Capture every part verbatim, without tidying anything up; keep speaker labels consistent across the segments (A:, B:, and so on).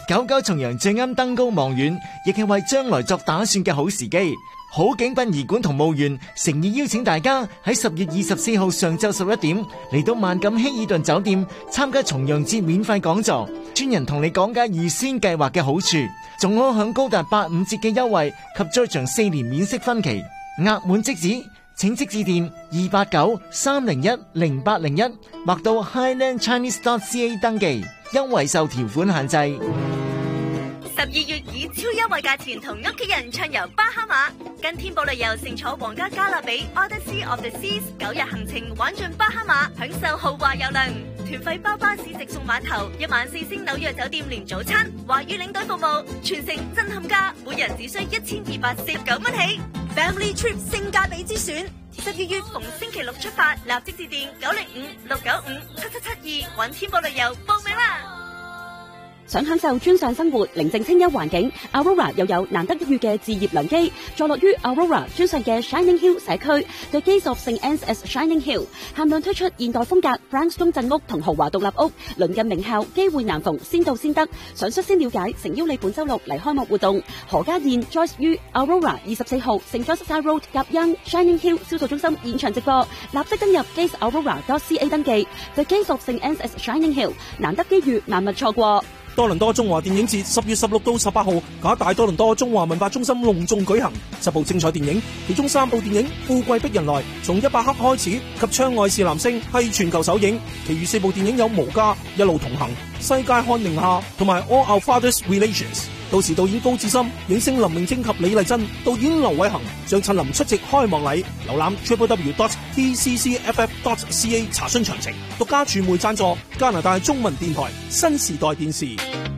A: 九九重陽最啱登高望遠，亦係為將來作打算嘅好時機。好景殯儀館同墓園誠意邀請大家喺十月二十四號上晝十一點嚟到萬錦希爾頓酒店參加重陽節免費講座，專人同你講解預先計劃嘅好處，仲可享高達八五折嘅優惠及最長四年免息分期。額滿即止，請即致電二八九三零一零八零一或到 highland chinese dot c a 登記，優惠受條款限制。
B: 十二月以超優惠價錢同屋企人暢遊巴哈馬，跟天寶旅遊乘坐皇家加勒比 Odyssey of the Seas 九日行程玩盡巴哈馬，享受豪華郵輪，團費包巴士直送碼頭，一晚四星紐約酒店連早餐，華語領隊服務，全程震撼價，每人只需一千二百四十九蚊起。Family Trip 性價比之選，十二月逢星期六出發，立即致電九零五六九五七七七二揾天寶旅遊報名啦！
C: 想享受專上生活、寧靜清幽環境 ，Aurora 又有難得一遇嘅置業良機，坐落於 Aurora 專上嘅 Shining Hill 社區 ，The Gates of Saint Anne's as Shining Hill， 限量推出現代風格 brownstone 鎮屋同豪華獨立屋，鄰近名校，機會難逢，先到先得。想率先了解，誠邀你本周六嚟開幕活動。何家燕 Joyce 於 Aurora 二十四號 Saint Joseph Road 夾恩 Shining Hill 銷售中心現場直播，立即登入 gates aurora dot c a 登記。The Gates of Saint Anne's as Shining Hill， 難得機遇，萬勿錯過。
D: 多倫多中華電影節十月十六到十八號，假大多倫多中華文化中心隆重舉行，十部精彩電影，其中三部電影《富貴逼人來》從一百克開始及《窗外是男星》係全球首映，其餘四部電影有《無家》、《一路同行》、《世界看寧夏》同埋《All Our Fathers Relations》。到時導演高志森、影星林明禎及李麗珍、導演劉偉恒將親臨出席開幕禮。瀏覽 double-u double-u double-u dot t c c f f dot c a 查詢詳情。獨家傳媒贊助加拿大中文電台新時代電視。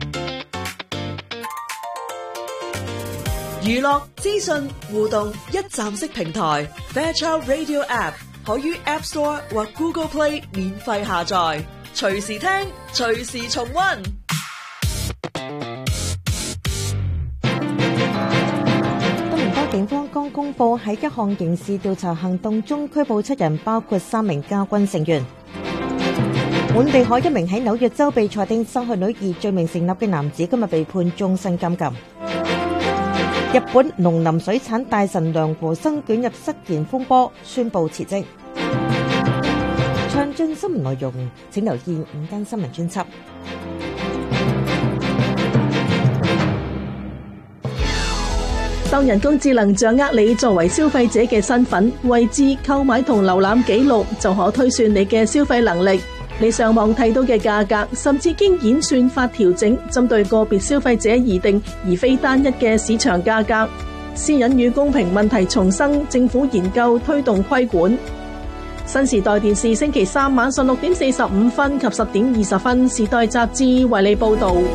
E: 娛樂資訊互動一站式平台 Fairchild Radio App 可於 App Store 或 Google Play 免費下載，隨時聽，隨時重溫。
F: 警方剛公布喺一項刑事調查行動中拘捕七人，包括三名家軍成員。本地海一名喺紐約州被裁定殺害女兒罪名成立嘅男子，今日被判終身監禁。日本農林水產大臣梁和生捲入失言風波，宣布辭職。詳盡新聞內容，請留意午間新聞專輯。
G: 當人工智能掌握你作為消費者嘅身份、位置、購買同瀏覽記錄，就可推算你嘅消費能力。你上網睇到嘅價格，甚至經演算法調整，針對個別消費者而定，而非單一嘅市場價格。私隱與公平問題重生，政府研究推動規管。新時代電視星期三晚上六點四十五分及十點二十分，時代雜誌為你報道。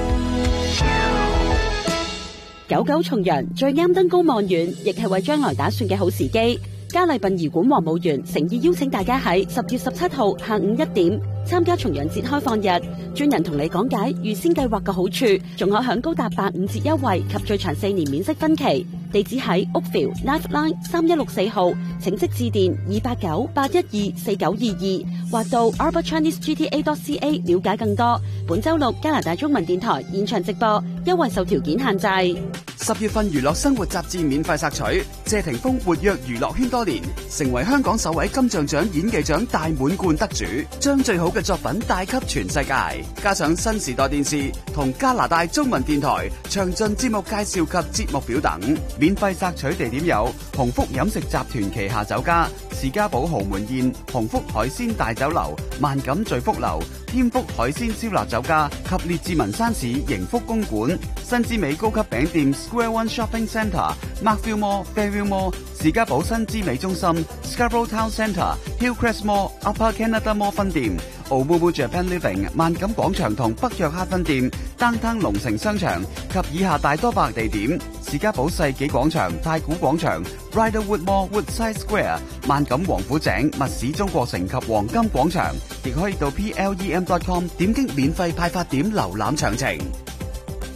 C: 九九重陽最啱登高望遠，亦係為將來打算嘅好時機。嘉麗殯儀館黃墓園誠意邀請大家喺十月十七號下午一點參加重陽節開放日，專人同你講解預先計劃嘅好處，仲可享高達八五折優惠及最長四年免息分期。地址喺 Oakville Lifeline 三一六四號，請即致電二八九八一二四九二二或到 arbor chinese g t a dot c a 了解更多。本周六加拿大中文電台現場直播，優惠受條件限制。
H: 十月份娛樂生活雜誌免費索取，謝霆鋒活躍娛樂圈多年，成為香港首位金像獎演技獎大滿貫得主，將最好嘅作品帶給全世界。加上新時代電視同加拿大中文電台詳盡節目介紹及節目表等。免費索取地點有鴻福飲食集團旗下酒家、士嘉堡豪門宴、鴻福海鮮大酒樓、萬錦聚福樓、添福海鮮燒臘酒家及列治文山市盈福公館、新之美高級餅店 Square One Shopping Centre、Markville Mall、Fairview Mall、士嘉堡新之美中心、Scarborough Town Centre、Hillcrest Mall、Upper Canada Mall 分店、澳門 Japan Living 萬錦廣場同北約克分店、Downtown 龍城商場及以下大多百地點，士嘉堡世紀廣場、太古廣場、Riderwood Mall Woodside Square、萬錦王府井、密市中國城及黃金廣場，亦可以到 P L E M dot com 點擊免費派發點瀏覽詳情。